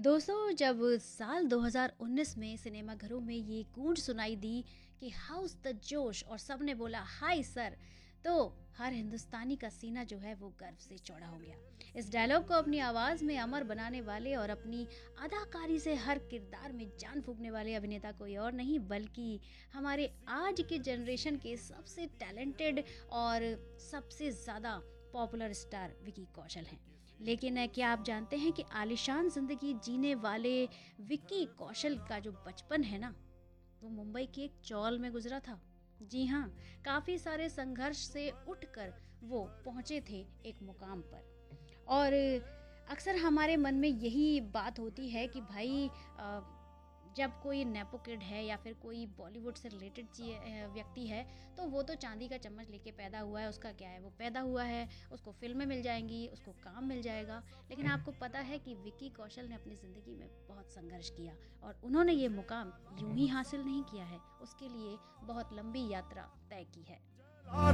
दोस्तों, जब साल 2019 में सिनेमाघरों में ये गूंज सुनाई दी कि हाउस द जोश और सबने बोला हाय सर, तो हर हिंदुस्तानी का सीना जो है वो गर्व से चौड़ा हो गया। इस डायलॉग को अपनी आवाज में अमर बनाने वाले और अपनी अदाकारी से हर किरदार में जान फूंकने वाले अभिनेता कोई और नहीं बल्कि हमारे आज के जनरेशन के सबसे टैलेंटेड और सबसे ज्यादा पॉपुलर स्टार विकी कौशल हैं। लेकिन क्या आप जानते हैं कि आलिशान जिंदगी जीने वाले विक्की कौशल का जो बचपन है ना, वो मुंबई के एक चौल में गुजरा था। जी हाँ, काफी सारे संघर्ष से उठकर वो पहुंचे थे एक मुकाम पर। और अक्सर हमारे मन में यही बात होती है कि भाई जब कोई नेपो किड है या फिर कोई बॉलीवुड से रिलेटेड व्यक्ति है, तो वो तो चांदी का चम्मच लेके पैदा हुआ है। उसका क्या है, वो पैदा हुआ है, उसको फिल्में मिल जाएंगी, उसको काम मिल जाएगा। लेकिन आपको पता है कि विक्की कौशल ने अपनी ज़िंदगी में बहुत संघर्ष किया और उन्होंने ये मुकाम यूं ही हासिल नहीं किया है, उसके लिए बहुत लंबी यात्रा तय की है।